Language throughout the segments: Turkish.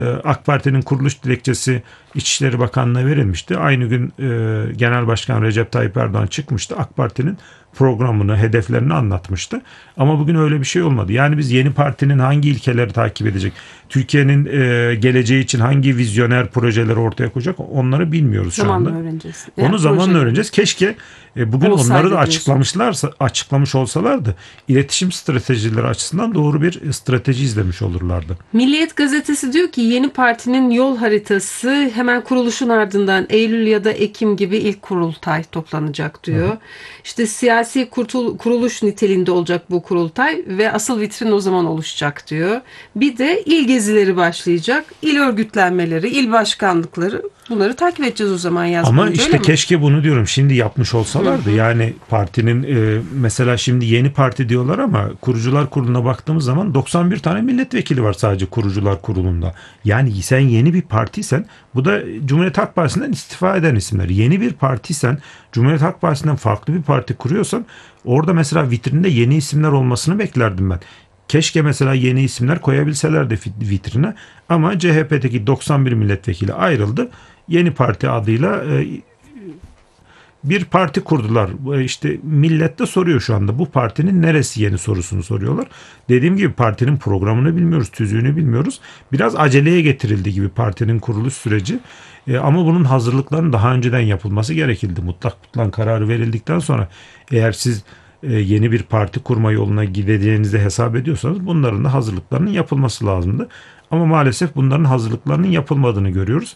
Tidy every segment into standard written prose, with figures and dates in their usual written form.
AK Parti'nin kuruluş dilekçesi İçişleri Bakanlığı'na verilmişti. Aynı gün Genel Başkan Recep Tayyip Erdoğan çıkmıştı. AK Parti'nin programını, hedeflerini anlatmıştı. Ama bugün öyle bir şey olmadı. Yani biz yeni partinin hangi ilkeleri takip edecek, Türkiye'nin geleceği için hangi vizyoner projeleri ortaya koyacak, onları bilmiyoruz şu anda. Zamanla öğreneceğiz. Onu zamanla öğreneceğiz. Keşke bugün onları da açıklamış olsalardı, iletişim stratejileri açısından doğru bir strateji izlemiş olurlardı. Milliyet gazetesi diyor ki yeni partinin yol haritası hemen kuruluşun ardından Eylül ya da Ekim gibi ilk kurultay toplanacak diyor. Hı. İşte siyasi kuruluş niteliğinde olacak bu kurultay ve asıl vitrin o zaman oluşacak diyor. Bir de il gezileri başlayacak. İl örgütlenmeleri, il başkanlıkları, bunları takip edeceğiz o zaman yazmayınca. Ama işte keşke bunu diyorum şimdi yapmış olsalardı. Hı hı. Yani partinin mesela şimdi yeni parti diyorlar ama kurucular kuruluna baktığımız zaman 91 tane milletvekili var sadece kurucular kurulunda. Yani sen yeni bir partiysen, bu da Cumhuriyet Halk Partisi'nden istifa eden isimler. Yeni bir partiysen, Cumhuriyet Halk Partisi'nden farklı bir parti kuruyorsan, orada mesela vitrinde yeni isimler olmasını beklerdim ben. Keşke mesela yeni isimler koyabilselerdi vitrine, ama CHP'deki 91 milletvekili ayrıldı. Yeni parti adıyla bir parti kurdular. İşte millet de soruyor şu anda, bu partinin neresi yeni sorusunu soruyorlar. Dediğim gibi partinin programını bilmiyoruz, tüzüğünü bilmiyoruz. Biraz aceleye getirildi gibi partinin kuruluş süreci. Ama bunun hazırlıklarının daha önceden yapılması gerekildi. Mutlak kararı verildikten sonra, eğer siz yeni bir parti kurma yoluna gideceğinizi hesap ediyorsanız, bunların da hazırlıklarının yapılması lazımdı. Ama maalesef bunların hazırlıklarının yapılmadığını görüyoruz.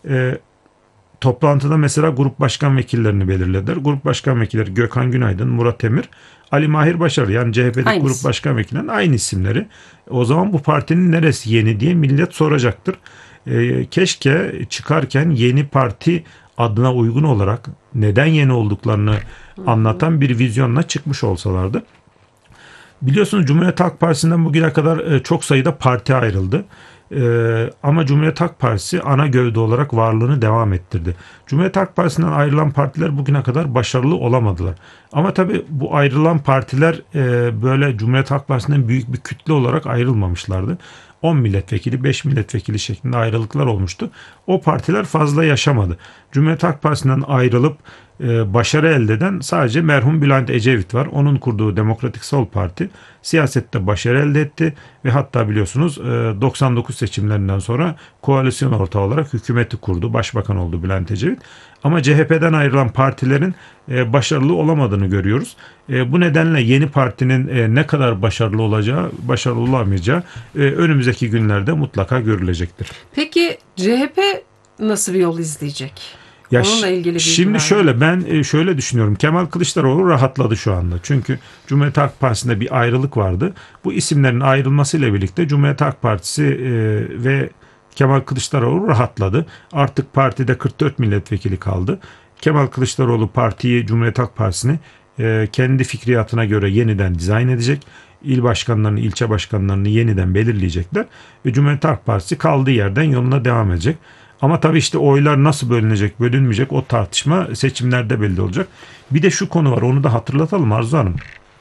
Toplantıda mesela grup başkan vekillerini belirlediler. Grup başkan vekilleri Gökhan Günaydın, Murat Emir, Ali Mahir Başarı, yani CHP'deki grup başkan vekillerinin aynı isimleri. O zaman bu partinin neresi yeni diye millet soracaktır. Keşke çıkarken yeni parti adına uygun olarak neden yeni olduklarını anlatan bir vizyonla çıkmış olsalardı. Biliyorsunuz Cumhuriyet Halk Partisi'nden bugüne kadar çok sayıda parti ayrıldı. Ama Cumhuriyet Halk Partisi ana gövde olarak varlığını devam ettirdi. Cumhuriyet Halk Partisi'nden ayrılan partiler bugüne kadar başarılı olamadılar. Ama tabii bu ayrılan partiler böyle Cumhuriyet Halk Partisi'nden büyük bir kütle olarak ayrılmamışlardı. 10 milletvekili, 5 milletvekili şeklinde ayrılıklar olmuştu. O partiler fazla yaşamadı. Cumhuriyet Halk Partisi'nden ayrılıp başarı elde eden sadece merhum Bülent Ecevit var. Onun kurduğu Demokratik Sol Parti siyasette başarı elde etti ve hatta biliyorsunuz 99 seçimlerinden sonra koalisyon ortağı olarak hükümeti kurdu. Başbakan oldu Bülent Ecevit. Ama CHP'den ayrılan partilerin başarılı olamadığını görüyoruz. Bu nedenle yeni partinin ne kadar başarılı olacağı, başarılı olamayacağı önümüzdeki günlerde mutlaka görülecektir. Peki CHP nasıl bir yol izleyecek? Ya şimdi şöyle, ben şöyle düşünüyorum. Kemal Kılıçdaroğlu rahatladı şu anda. Çünkü Cumhuriyet Halk Partisi'nde bir ayrılık vardı. Bu isimlerin ayrılmasıyla birlikte Cumhuriyet Halk Partisi ve Kemal Kılıçdaroğlu rahatladı. Artık partide 44 milletvekili kaldı. Kemal Kılıçdaroğlu partiyi, Cumhuriyet Halk Partisi'ni kendi fikriyatına göre yeniden dizayn edecek. İl başkanlarını, ilçe başkanlarını yeniden belirleyecekler. Ve Cumhuriyet Halk Partisi kaldığı yerden yoluna devam edecek. Ama tabii işte oylar nasıl bölünecek, bölünmeyecek, o tartışma seçimlerde belli olacak. Bir de şu konu var, onu da hatırlatalım Arzu Hanım.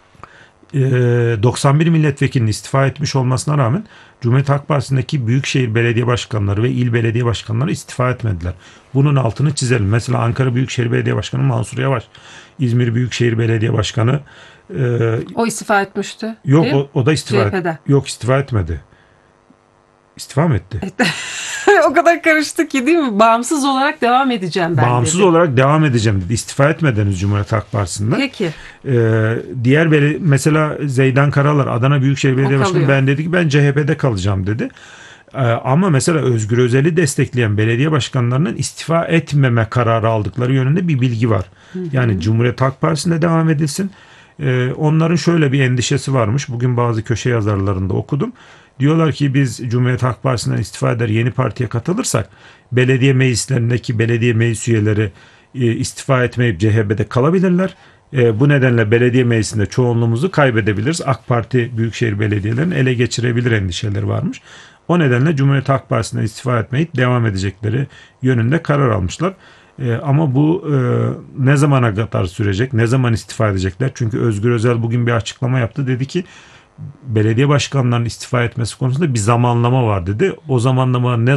91 milletvekilinin istifa etmiş olmasına rağmen Cumhuriyet Halk Partisi'ndeki büyükşehir belediye başkanları ve il belediye başkanları istifa etmediler. Bunun altını çizelim. Mesela Ankara Büyükşehir Belediye Başkanı Mansur Yavaş, İzmir Büyükşehir Belediye Başkanı o istifa etmişti. Yok, o da istifa etti. Yok, istifa etmedi. İstifa mı etti? O kadar karıştı ki, değil mi? Bağımsız olarak devam edeceğim ben Bağımsız dedi. olarak devam edeceğim dedi. İstifa etmediniz Cumhuriyet Halk Partisi'nden. Peki. Diğer mesela Zeydan Karalar, Adana Büyükşehir Belediye Başkanı, ben dedi ki ben CHP'de kalacağım dedi. Ama mesela Özgür Özel'i destekleyen belediye başkanlarının istifa etmeme kararı aldıkları yönünde bir bilgi var. Hı hı. Yani Cumhuriyet Halk Partisi'nde devam edilsin. Onların şöyle bir endişesi varmış. Bugün bazı köşe yazarlarında okudum. Diyorlar ki biz Cumhuriyet Halk Partisi'nden istifa eder, yeni partiye katılırsak belediye meclislerindeki belediye meclis üyeleri istifa etmeyip CHP'de kalabilirler. Bu nedenle belediye meclisinde çoğunluğumuzu kaybedebiliriz. AK Parti büyükşehir belediyelerini ele geçirebilir endişeleri varmış. O nedenle Cumhuriyet Halk Partisi'nden istifa etmeyip devam edecekleri yönünde karar almışlar. Ama bu ne zamana kadar sürecek? Ne zaman istifa edecekler? Çünkü Özgür Özel bugün bir açıklama yaptı. Dedi ki belediye başkanlarının istifa etmesi konusunda bir zamanlama var dedi. O zamanlama ne